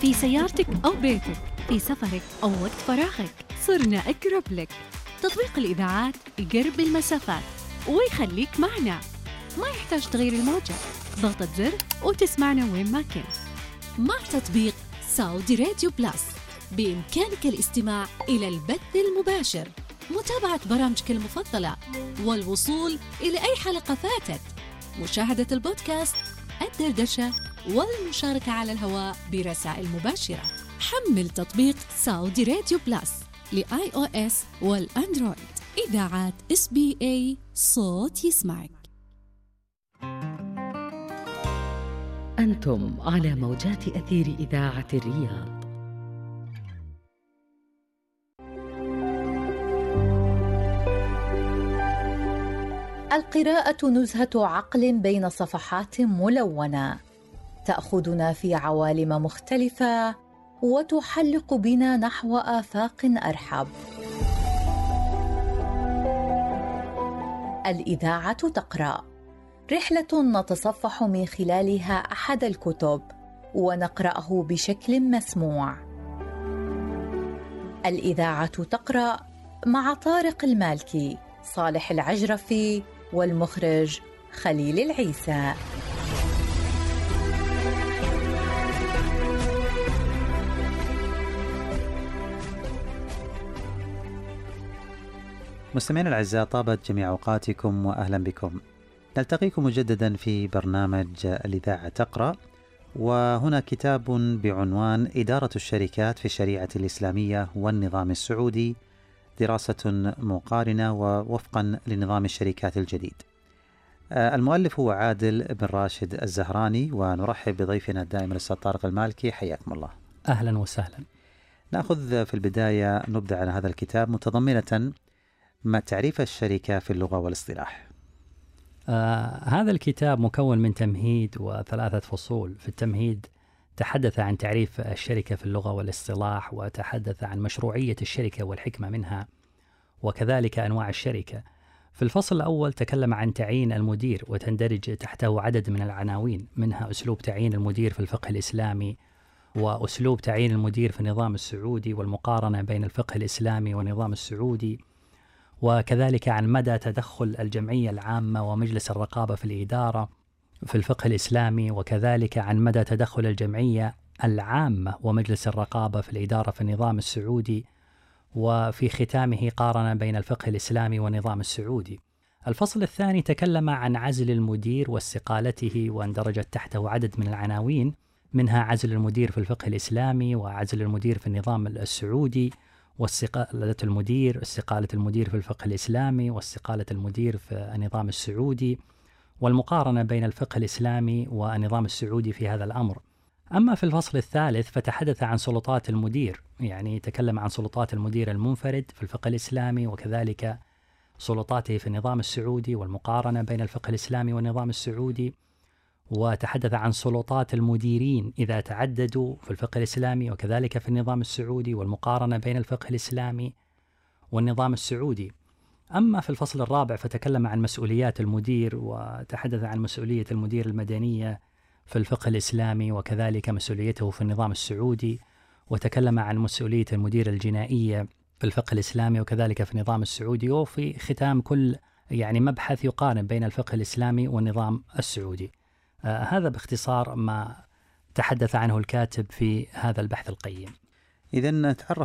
في سيارتك أو بيتك، في سفرك أو وقت فراغك، صرنا أقرب لك. تطبيق الإذاعات يقرب المسافات ويخليك معنا، ما يحتاج تغيير الموجة، ضغطة زر وتسمعنا وين ما كنت. مع تطبيق سعودي راديو بلس بإمكانك الاستماع إلى البث المباشر، متابعة برامجك المفضلة، والوصول إلى أي حلقة فاتت، مشاهدة البودكاست، الدردشة، والمشاركة على الهواء برسائل مباشرة. حمل تطبيق سعودي راديو بلس لآي أو إس والأندرويد. إذاعات SBA، صوت يسمعك. أنتم على موجات أثير إذاعة الرياض. القراءة نزهة عقل بين صفحات ملونة، تأخذنا في عوالم مختلفة وتحلق بنا نحو آفاق أرحب. الإذاعة تقرأ، رحلة نتصفح من خلالها أحد الكتب ونقرأه بشكل مسموع. الإذاعة تقرأ مع طارق المالكي، صالح العجرفي، والمخرج خليل العيسى. مستمعينا الأعزاء، طابت جميع أوقاتكم وأهلا بكم. نلتقيكم مجددا في برنامج الإذاعة تقرأ، وهنا كتاب بعنوان إدارة الشركات في الشريعة الإسلامية والنظام السعودي، دراسة مقارنة ووفقا لنظام الشركات الجديد. المؤلف هو عادل بن راشد الزهراني، ونرحب بضيفنا الدائم الأستاذ طارق المالكي. حياكم الله. أهلا وسهلا. نأخذ في البداية نبدأ على هذا الكتاب متضمنة ما تعريف الشركة في اللغة والاصطلاح. هذا الكتاب مكون من تمهيد وثلاثة فصول. في التمهيد تحدث عن تعريف الشركة في اللغة والاصطلاح، وتحدث عن مشروعية الشركة والحكمة منها، وكذلك أنواع الشركة. في الفصل الأول تكلم عن تعيين المدير، وتندرج تحته عدد من العناوين، منها أسلوب تعيين المدير في الفقه الإسلامي، وأسلوب تعيين المدير في النظام السعودي، والمقارنة بين الفقه الإسلامي والنظام السعودي، وكذلك عن مدى تدخل الجمعية العامة ومجلس الرقابة في الإدارة في الفقه الإسلامي، وكذلك عن مدى تدخل الجمعية العامة ومجلس الرقابة في الإدارة في النظام السعودي، وفي ختامه قارن بين الفقه الإسلامي والنظام السعودي. الفصل الثاني تكلم عن عزل المدير واستقالته، واندرجت تحته عدد من العناوين، منها عزل المدير في الفقه الإسلامي، وعزل المدير في النظام السعودي، واستقالة المدير، استقالة المدير في الفقه الإسلامي، واستقالة المدير في النظام السعودي، والمقارنة بين الفقه الإسلامي والنظام السعودي في هذا الأمر. أما في الفصل الثالث فتحدث عن سلطات المدير، يعني تكلم عن سلطات المدير المنفرد في الفقه الإسلامي، وكذلك سلطاته في النظام السعودي، والمقارنة بين الفقه الإسلامي والنظام السعودي، وتحدث عن سلطات المديرين إذا تعددوا في الفقه الإسلامي وكذلك في النظام السعودي، والمقارنة بين الفقه الإسلامي والنظام السعودي. أما في الفصل الرابع فتكلم عن مسؤوليات المدير، وتحدث عن مسؤولية المدير المدنية في الفقه الإسلامي، وكذلك مسؤوليته في النظام السعودي، وتكلم عن مسؤولية المدير الجنائية في الفقه الإسلامي وكذلك في النظام السعودي. وفي ختام كل مبحث يقارن بين الفقه الإسلامي والنظام السعودي. هذا باختصار ما تحدث عنه الكاتب في هذا البحث القيم. إذن نتعرف